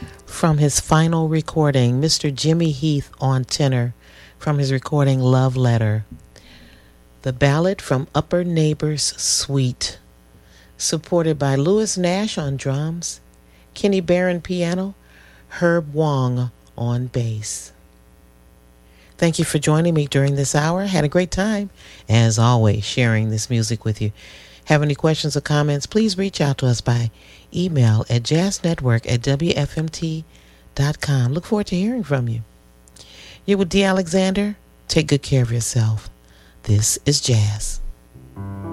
from his final recording, Mr. Jimmy Heath on tenor from his recording Love Letter. The Ballad from Upper Neighbors Suite, supported by Louis Nash on drums, Kenny Barron piano, Herb Wong on bass. Thank you for joining me during this hour. Had a great time, as always, sharing this music with you. Have any questions or comments, please reach out to us by email at jazznetwork@wfmt.com. Look forward to hearing from you. You're with D. Alexander. Take good care of yourself. This is Jazz.